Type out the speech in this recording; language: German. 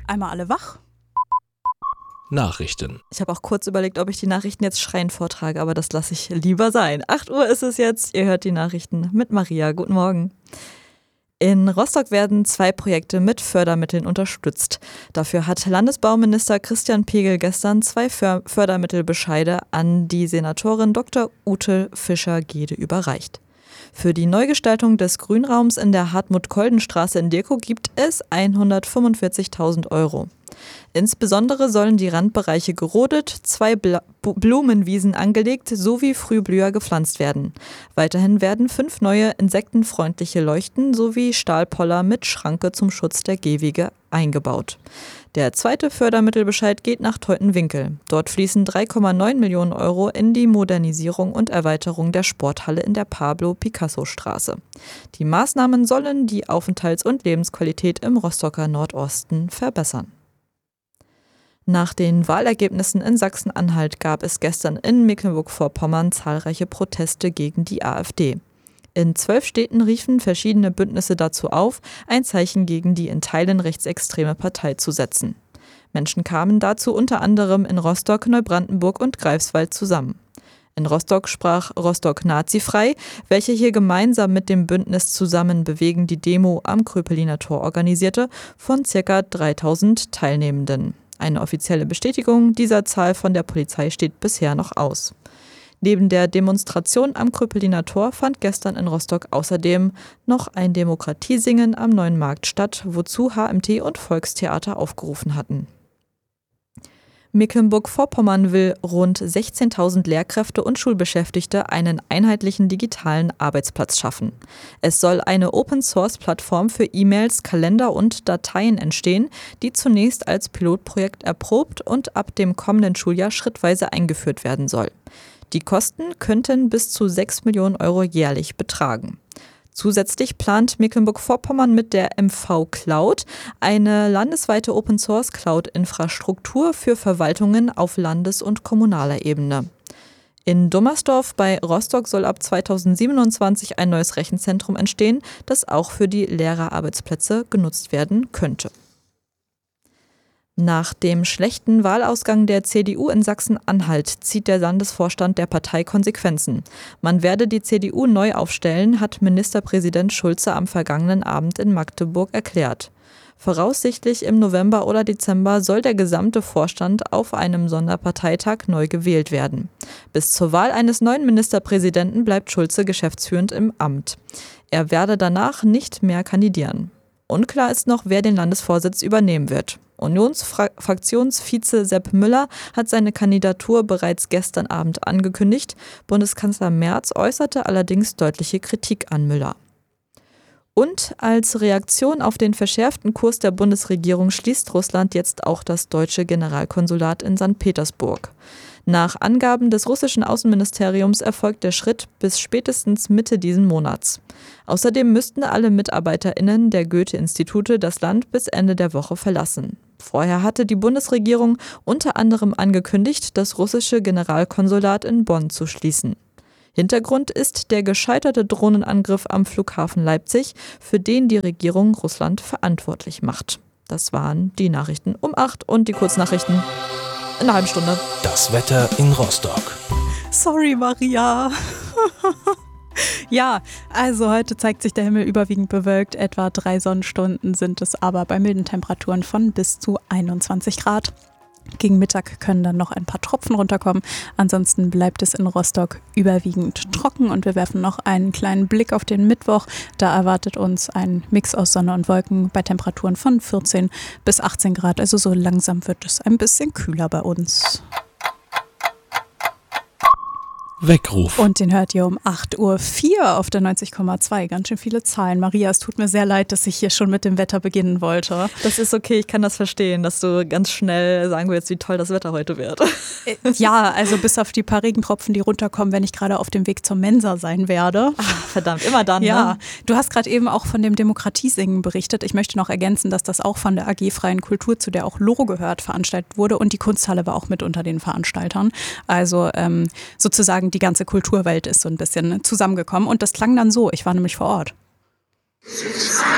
Einmal alle wach. Nachrichten. Ich habe auch kurz überlegt, ob ich die Nachrichten jetzt schreiend vortrage, aber das lasse ich lieber sein. 8 Uhr ist es jetzt. Ihr hört die Nachrichten mit Maria. Guten Morgen. In Rostock werden 2 Projekte mit Fördermitteln unterstützt. Dafür hat Landesbauminister Christian Pegel gestern 2 Fördermittelbescheide an die Senatorin Dr. Ute Fischer-Gede überreicht. Für die Neugestaltung des Grünraums in der Hartmut-Kolden-Straße in Dirkow gibt es 145.000 Euro. Insbesondere sollen die Randbereiche gerodet, 2 Blumenwiesen angelegt sowie Frühblüher gepflanzt werden. Weiterhin werden 5 neue insektenfreundliche Leuchten sowie Stahlpoller mit Schranke zum Schutz der Gehwege eingebaut. Der zweite Fördermittelbescheid geht nach Teutenwinkel. Dort fließen 3,9 Millionen Euro in die Modernisierung und Erweiterung der Sporthalle in der Pablo-Picasso-Straße. Die Maßnahmen sollen die Aufenthalts- und Lebensqualität im Rostocker Nordosten verbessern. Nach den Wahlergebnissen in Sachsen-Anhalt gab es gestern in Mecklenburg-Vorpommern zahlreiche Proteste gegen die AfD. In 12 Städten riefen verschiedene Bündnisse dazu auf, ein Zeichen gegen die in Teilen rechtsextreme Partei zu setzen. Menschen kamen dazu unter anderem in Rostock, Neubrandenburg und Greifswald zusammen. In Rostock sprach Rostock Nazifrei, welche hier gemeinsam mit dem Bündnis Zusammen bewegen die Demo am Kröpeliner Tor organisierte, von ca. 3000 Teilnehmenden. Eine offizielle Bestätigung dieser Zahl von der Polizei steht bisher noch aus. Neben der Demonstration am Kröpeliner Tor fand gestern in Rostock außerdem noch ein Demokratiesingen am Neuen Markt statt, wozu HMT und Volkstheater aufgerufen hatten. Mecklenburg-Vorpommern will rund 16.000 Lehrkräfte und Schulbeschäftigte einen einheitlichen digitalen Arbeitsplatz schaffen. Es soll eine Open-Source-Plattform für E-Mails, Kalender und Dateien entstehen, die zunächst als Pilotprojekt erprobt und ab dem kommenden Schuljahr schrittweise eingeführt werden soll. Die Kosten könnten bis zu 6 Millionen Euro jährlich betragen. Zusätzlich plant Mecklenburg-Vorpommern mit der MV Cloud eine landesweite Open-Source-Cloud-Infrastruktur für Verwaltungen auf Landes- und kommunaler Ebene. In Dummersdorf bei Rostock soll ab 2027 ein neues Rechenzentrum entstehen, das auch für die Lehrerarbeitsplätze genutzt werden könnte. Nach dem schlechten Wahlausgang der CDU in Sachsen-Anhalt zieht der Landesvorstand der Partei Konsequenzen. Man werde die CDU neu aufstellen, hat Ministerpräsident Schulze am vergangenen Abend in Magdeburg erklärt. Voraussichtlich im November oder Dezember soll der gesamte Vorstand auf einem Sonderparteitag neu gewählt werden. Bis zur Wahl eines neuen Ministerpräsidenten bleibt Schulze geschäftsführend im Amt. Er werde danach nicht mehr kandidieren. Unklar ist noch, wer den Landesvorsitz übernehmen wird. Unionsfraktionsvize Sepp Müller hat seine Kandidatur bereits gestern Abend angekündigt. Bundeskanzler Merz äußerte allerdings deutliche Kritik an Müller. Und als Reaktion auf den verschärften Kurs der Bundesregierung schließt Russland jetzt auch das deutsche Generalkonsulat in St. Petersburg. Nach Angaben des russischen Außenministeriums erfolgt der Schritt bis spätestens Mitte diesen Monats. Außerdem müssten alle MitarbeiterInnen der Goethe-Institute das Land bis Ende der Woche verlassen. Vorher hatte die Bundesregierung unter anderem angekündigt, das russische Generalkonsulat in Bonn zu schließen. Hintergrund ist der gescheiterte Drohnenangriff am Flughafen Leipzig, für den die Regierung Russland verantwortlich macht. Das waren die Nachrichten um 8 und die Kurznachrichten in einer halben Stunde. Das Wetter in Rostock. Sorry, Maria. Ja, also heute zeigt sich der Himmel überwiegend bewölkt. Etwa 3 Sonnenstunden sind es aber bei milden Temperaturen von bis zu 21 Grad. Gegen Mittag können dann noch ein paar Tropfen runterkommen. Ansonsten bleibt es in Rostock überwiegend trocken und wir werfen noch einen kleinen Blick auf den Mittwoch. Da erwartet uns ein Mix aus Sonne und Wolken bei Temperaturen von 14 bis 18 Grad. Also so langsam wird es ein bisschen kühler bei uns. Weckruf. Und den hört ihr um 8.04 Uhr auf der 90,2. Ganz schön viele Zahlen. Maria, es tut mir sehr leid, dass ich hier schon mit dem Wetter beginnen wollte. Das ist okay, ich kann das verstehen, dass du ganz schnell sagen willst, wie toll das Wetter heute wird. Ja, also bis auf die paar Regentropfen, die runterkommen, wenn ich gerade auf dem Weg zur Mensa sein werde. Ach, verdammt, immer dann, ja, ne? Du hast gerade eben auch von dem Demokratiesingen berichtet. Ich möchte noch ergänzen, dass das auch von der AG Freien Kultur, zu der auch Loro gehört, veranstaltet wurde und die Kunsthalle war auch mit unter den Veranstaltern. Also sozusagen die ganze Kulturwelt ist so ein bisschen zusammengekommen und das klang dann so. Ich war nämlich vor Ort.